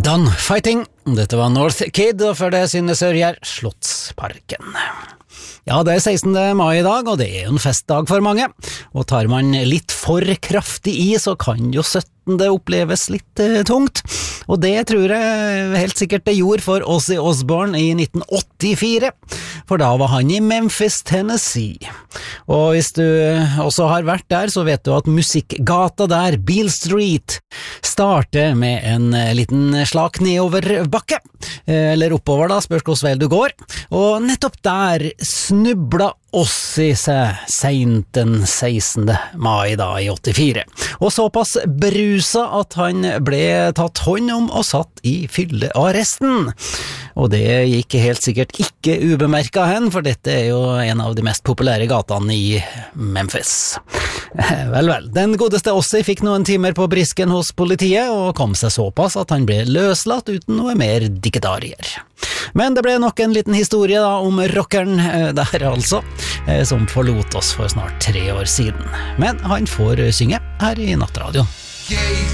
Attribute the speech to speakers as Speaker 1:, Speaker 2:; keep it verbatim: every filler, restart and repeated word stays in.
Speaker 1: Done Fighting. Dette var North Kid, og før det Synne Sørgjær, Slottsparken. Ja, det er sekstende mai i dag, og det er jo en festdag for mange. Og tar man litt for kraftig i, så kan jo syttende oppleves litt eh, tungt. Og det tror jeg helt sikkert det gjorde for Ozzy Osbourne i nitten åttifire. For da var han i Memphis, Tennessee. Og hvis du også har vært der, så vet du at musikkgata der, Beale Street, starter med en liten slak nedover bakke. Eller oppover da, spørs hvordan vei du går. Og nettopp der snubla Ozzy seg sent den sekstende mai da i åttifire. Og såpass brusa at han ble tatt hånd om og satt i fyllearresten. Og det gikk helt sikkert ikke ubemerket hen, for dette er jo en av de mest populære gatene i Memphis. Vel, vel. Den godeste Ozzy fikk noen timer på brisken hos politiet, og kom seg såpass at han ble løslatt uten noe mer dikkedarier. Men det ble nok en liten historie da om rockeren der altså, som forlot oss for snart tre år siden. Men han får synge her i Nattradioen.